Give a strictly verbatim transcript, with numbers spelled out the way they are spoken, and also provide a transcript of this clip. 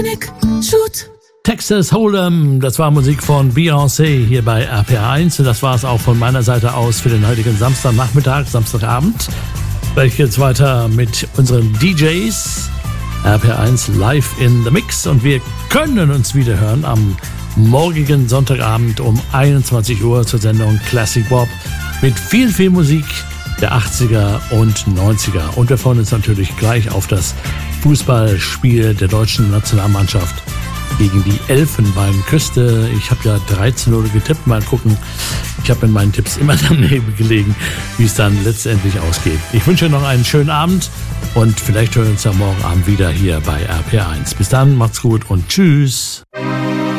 Texas Hold'em, das war Musik von Beyoncé hier bei R P R eins und das war es auch von meiner Seite aus für den heutigen Samstagnachmittag, Samstagabend. Gleich geht's weiter mit unseren D Js, R P R eins live in the mix und wir können uns wieder hören am morgigen Sonntagabend um einundzwanzig Uhr zur Sendung Classic Bob mit viel, viel Musik der achtziger und neunziger. Und wir freuen uns natürlich gleich auf das Fußballspiel der deutschen Nationalmannschaft gegen die Elfenbeinküste. Ich habe ja dreizehn null getippt. Mal gucken. Ich habe in meinen Tipps immer daneben gelegen, wie es dann letztendlich ausgeht. Ich wünsche noch einen schönen Abend und vielleicht hören wir uns ja morgen Abend wieder hier bei R P R eins. Bis dann, macht's gut und tschüss.